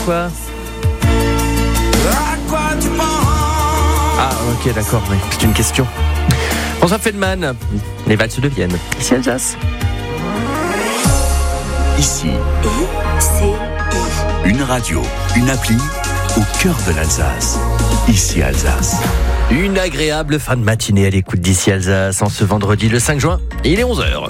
quoi? Ah, ok, d'accord, oui. C'est une question. François Feldman, les valses de Vienne. Ici Alsace. Ici, une radio, une appli au cœur de l'Alsace. Ici Alsace. Une agréable fin de matinée à l'écoute d'Ici Alsace en ce vendredi le 5 juin. Il est 11h.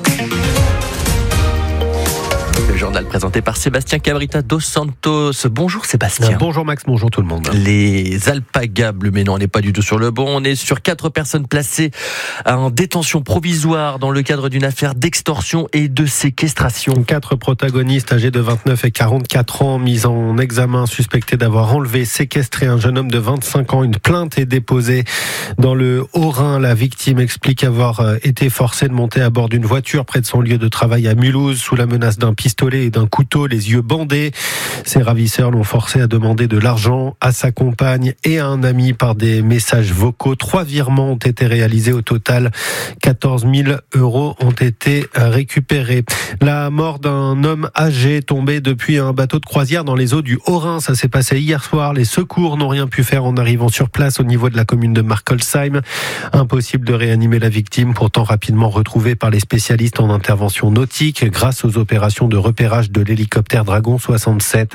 Le journal présenté par Sébastien Cabrita dos Santos. Bonjour Sébastien. Bonjour Max, bonjour tout le monde. Les alpagas bleus, mais non, on n'est pas du tout sur le bon. On est sur 4 personnes placées en détention provisoire dans le cadre d'une affaire d'extorsion et de séquestration. 4 protagonistes âgés de 29 et 44 ans mis en examen, suspectés d'avoir enlevé, séquestré un jeune homme de 25 ans. Une plainte est déposée dans le Haut-Rhin. La victime explique avoir été forcée de monter à bord d'une voiture près de son lieu de travail à Mulhouse sous la menace d'un pistolet et d'un couteau, les yeux bandés. Ses ravisseurs l'ont forcé à demander de l'argent à sa compagne et à un ami par des messages vocaux. 3 virements ont été réalisés. Au total, 14 000 € ont été récupérés. La mort d'un homme âgé tombé depuis un bateau de croisière dans les eaux du Haut-Rhin. Ça s'est passé hier soir. Les secours n'ont rien pu faire en arrivant sur place au niveau de la commune de Markolsheim. Impossible de réanimer la victime, pourtant rapidement retrouvée par les spécialistes en intervention nautique grâce aux opérations de repérage de l'hélicoptère Dragon 67.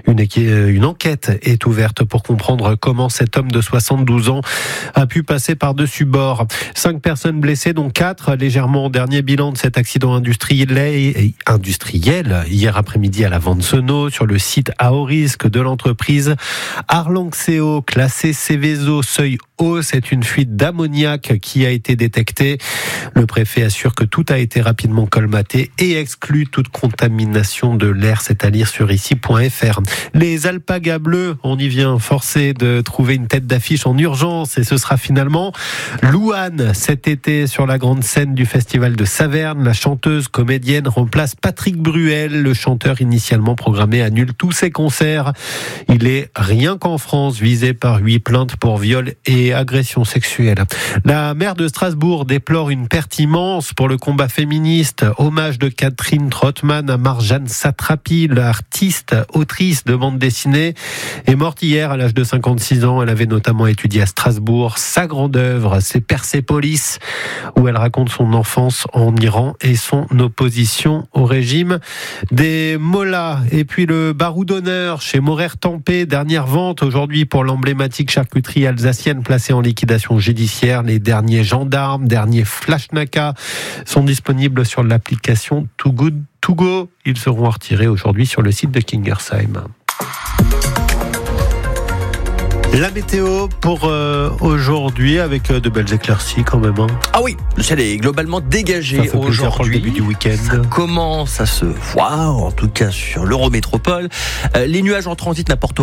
Une enquête est ouverte pour comprendre comment cet homme de 72 ans a pu passer par-dessus bord. 5 personnes blessées, dont 4 légèrement. Dernier bilan de cet accident industriel hier après-midi à la Vente-Senot, sur le site à haut risque de l'entreprise Arlanxeo, classé Céveso seuil haut. C'est une fuite d'ammoniac qui a été détectée. Le préfet assure que tout a été rapidement colmaté et exclut toute contamination de l'air. C'est à lire sur ici.fr. Les alpagas bleus, on y vient, forcé de trouver une tête d'affiche en urgence, et ce sera finalement Louane cet été sur la grande scène du festival de Saverne. La chanteuse comédienne remplace Patrick Bruel. Le chanteur initialement programmé annule tous ses concerts. Il est rien qu'en France visé par 8 plaintes pour viol et agression sexuelle. La maire de Strasbourg déplore une perte immense pour le combat féministe. Hommage de Catherine Trottmann à Marjane Satrapi, l'artiste, autrice de bande dessinée, est morte hier à l'âge de 56 ans. Elle avait notamment étudié à Strasbourg. Sa grande œuvre, c'est Persépolis, où elle raconte son enfance en Iran et son opposition au régime des Mollahs. Et puis le barou d'honneur chez Morer-Tempé, dernière vente aujourd'hui pour l'emblématique charcuterie alsacienne placée en liquidation judiciaire. Les derniers gendarmes, derniers flash-naka sont disponibles sur l'application Too Good To Go. Ils seront retirés aujourd'hui sur le site de Kingersheim. La météo pour aujourd'hui, avec de belles éclaircies quand même. Ah oui, le ciel est globalement dégagé aujourd'hui. Pour le début du week-end. Ça commence à se voir, en tout cas sur l'Eurométropole. Les nuages en transit n'apporteront